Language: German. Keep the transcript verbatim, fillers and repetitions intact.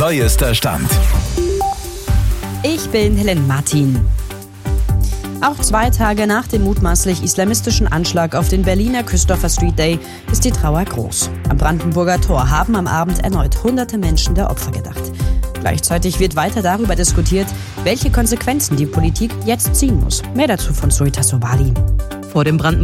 Neuester Stand. Ich bin Helen Martin. Auch zwei Tage nach dem mutmaßlich islamistischen Anschlag auf den Berliner Christopher Street Day ist die Trauer groß. Am Brandenburger Tor haben am Abend erneut hunderte Menschen der Opfer gedacht. Gleichzeitig wird weiter darüber diskutiert, welche Konsequenzen die Politik jetzt ziehen muss. Mehr dazu von Zoe Tassovali. Vor dem Brandenburger